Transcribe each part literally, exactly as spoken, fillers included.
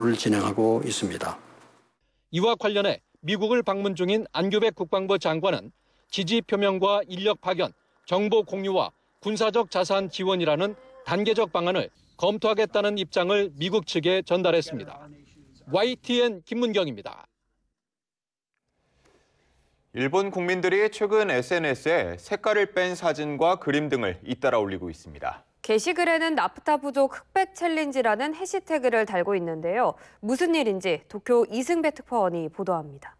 진행하고 있습니다. 이와 관련해 미국을 방문 중인 안규백 국방부 장관은 지지 표명과 인력 파견, 정보 공유와 군사적 자산 지원이라는 단계적 방안을 검토하겠다는 입장을 미국 측에 전달했습니다. 와이티엔 김문경입니다. 일본 국민들이 최근 에스엔에스에 색깔을 뺀 사진과 그림 등을 잇따라 올리고 있습니다. 게시글에는 나프타 부족 흑백 챌린지라는 해시태그를 달고 있는데요. 무슨 일인지 도쿄 이승배 특파원이 보도합니다.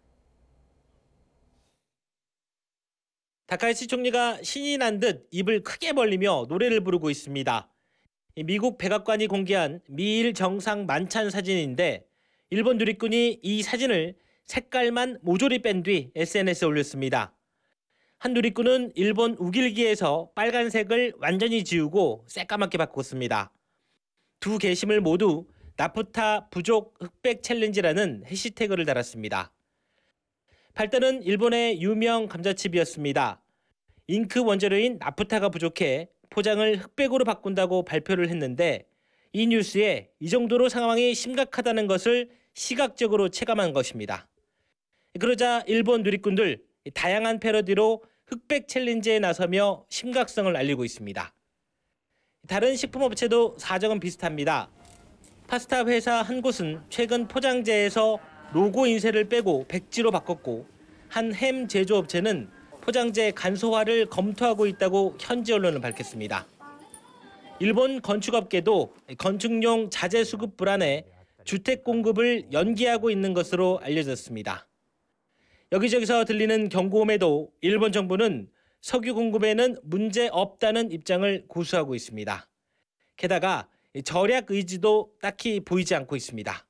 다카이치 총리가 신이 난 듯 입을 크게 벌리며 노래를 부르고 있습니다. 미국 백악관이 공개한 미일 정상 만찬 사진인데 일본 누리꾼이 이 사진을 색깔만 모조리 뺀 뒤 에스엔에스에 올렸습니다. 한 누리꾼은 일본 우길기에서 빨간색을 완전히 지우고 새까맣게 바꿨습니다. 두 게시물 모두 나프타 부족 흑백 챌린지라는 해시태그를 달았습니다. 발단은 일본의 유명 감자칩이었습니다. 잉크 원재료인 나프타가 부족해 포장을 흑백으로 바꾼다고 발표를 했는데 이 뉴스에 이 정도로 상황이 심각하다는 것을 시각적으로 체감한 것입니다. 그러자 일본 누리꾼들 다양한 패러디로 흑백 챌린지에 나서며 심각성을 알리고 있습니다. 다른 식품업체도 사정은 비슷합니다. 파스타 회사 한 곳은 최근 포장재에서 로고 인쇄를 빼고 백지로 바꿨고 한 햄 제조업체는 포장재 간소화를 검토하고 있다고 현지 언론은 밝혔습니다. 일본 건축업계도 건축용 자재 수급 불안에 주택 공급을 연기하고 있는 것으로 알려졌습니다. 여기저기서 들리는 경고음에도 일본 정부는 석유 공급에는 문제 없다는 입장을 고수하고 있습니다. 게다가 절약 의지도 딱히 보이지 않고 있습니다.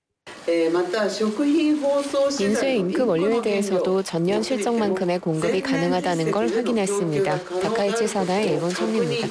인쇄 잉크 원료에 대해서도 전년 실적만큼의 공급이 가능하다는 걸 확인했습니다. 다카이치 사다의 일본 총리입니다.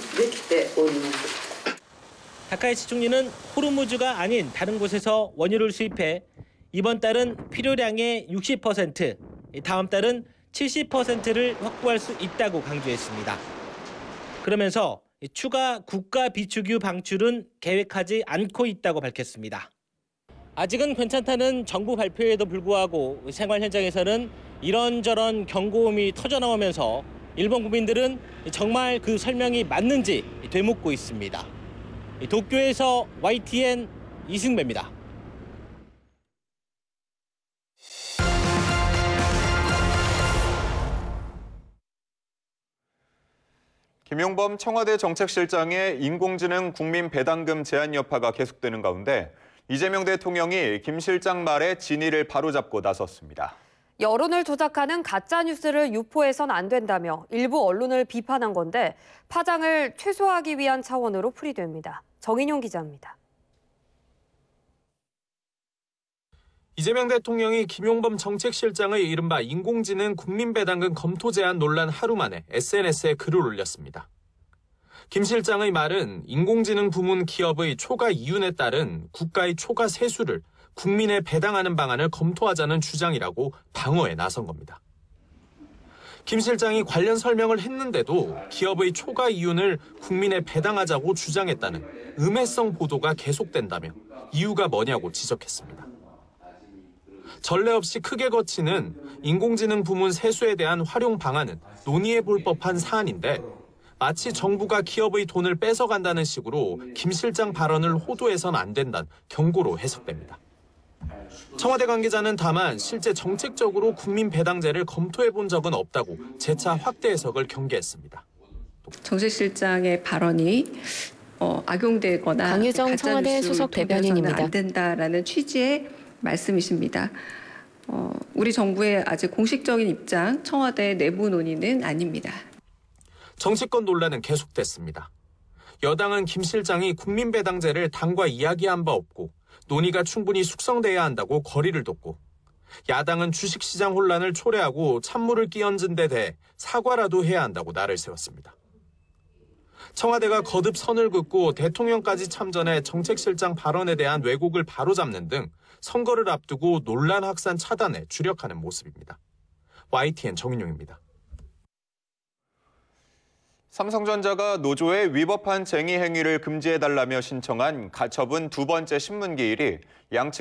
다카이치 총리는 호르무즈가 아닌 다른 곳에서 원유를 수입해 이번 달은 필요량의 육십 퍼센트, 다음 달은 칠십 퍼센트를 확보할 수 있다고 강조했습니다. 그러면서 추가 국가 비축유 방출은 계획하지 않고 있다고 밝혔습니다. 아직은 괜찮다는 정부 발표에도 불구하고 생활 현장에서는 이런저런 경고음이 터져나오면서 일본 국민들은 정말 그 설명이 맞는지 되묻고 있습니다. 도쿄에서 와이티엔 이승배입니다. 김용범 청와대 정책실장의 인공지능 국민 배당금 제한 여파가 계속되는 가운데 이재명 대통령이 김 실장 말에 진위를 바로잡고 나섰습니다. 여론을 조작하는 가짜뉴스를 유포해선 안 된다며 일부 언론을 비판한 건데 파장을 최소화하기 위한 차원으로 풀이됩니다. 정인용 기자입니다. 이재명 대통령이 김용범 정책실장의 이른바 인공지능 국민배당금 검토 제안 논란 하루 만에 에스엔에스에 글을 올렸습니다. 김 실장의 말은 인공지능 부문 기업의 초과 이윤에 따른 국가의 초과 세수를 국민에 배당하는 방안을 검토하자는 주장이라고 방어에 나선 겁니다. 김 실장이 관련 설명을 했는데도 기업의 초과 이윤을 국민에 배당하자고 주장했다는 음해성 보도가 계속된다며 이유가 뭐냐고 지적했습니다. 전례 없이 크게 거치는 인공지능 부문 세수에 대한 활용 방안은 논의해 볼 법한 사안인데 마치 정부가 기업의 돈을 뺏어간다는 식으로 김 실장 발언을 호도해선 안 된다는 경고로 해석됩니다. 청와대 관계자는 다만 실제 정책적으로 국민 배당제를 검토해 본 적은 없다고 재차 확대 해석을 경계했습니다. 정책실장의 발언이 어, 악용되거나 강유정 청와대 수석 대변인입니다. 안 된다라는 취지의 말씀이십니다. 어, 우리 정부의 아직 공식적인 입장, 청와대 내부 논의는 아닙니다. 정치권 논란은 계속됐습니다. 여당은 김 실장이 국민배당제를 당과 이야기한 바 없고 논의가 충분히 숙성돼야 한다고 거리를 뒀고 야당은 주식시장 혼란을 초래하고 찬물을 끼얹은 데 대해 사과라도 해야 한다고 날을 세웠습니다. 청와대가 거듭 선을 긋고 대통령까지 참전해 정책실장 발언에 대한 왜곡을 바로잡는 등 선거를 앞두고 논란 확산 차단에 주력하는 모습입니다. 와이티엔 정인용입니다. 삼성전자가 노조의 위법한 쟁의 행위를 금지해달라며 신청한 가처분 두 번째 신문기일이 양측